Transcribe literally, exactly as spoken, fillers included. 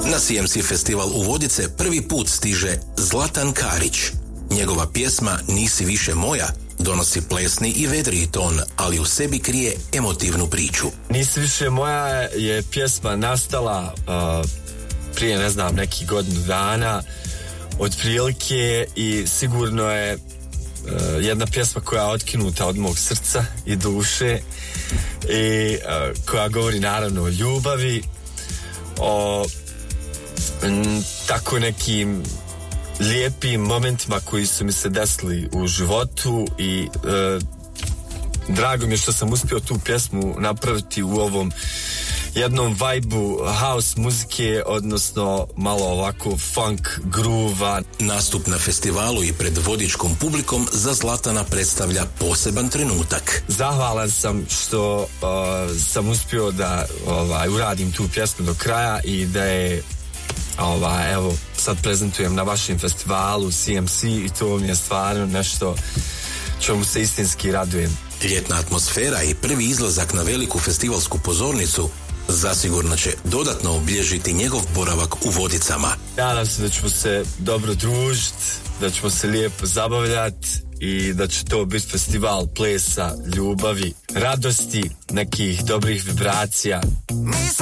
Na C M C festival u Vodice prvi put stiže Zlatan Karić. Njegova pjesma Nisi više moja donosi plesni i vedriji ton, ali u sebi krije emotivnu priču. Nisi više moja je pjesma nastala uh, prije, ne znam, nekih godinu dana otprilike i sigurno je uh, jedna pjesma koja je otkinuta od mog srca i duše i uh, koja govori naravno o ljubavi, o m, tako nekim lijepim momentima koji su mi se desili u životu i e, drago mi je što sam uspio tu pjesmu napraviti u ovom jednom vibe-u house muzike, odnosno malo ovako funk groova. Nastup na festivalu i pred vodičkom publikom za Zlatana predstavlja poseban trenutak. Zahvalan sam što uh, sam uspio da ovaj, uradim tu pjesmu do kraja i da je Ova, evo, sad prezentujem na vašem festivalu C M C i to mi je stvarno nešto čemu se istinski radujem. Ljetna atmosfera i prvi izlazak na veliku festivalsku pozornicu zasigurno će dodatno obilježiti njegov boravak u Vodicama. Nadam se da ćemo se dobro družiti, da ćemo se lijepo zabavljati i da će to biti festival plesa, ljubavi, radosti, nekih dobrih vibracija.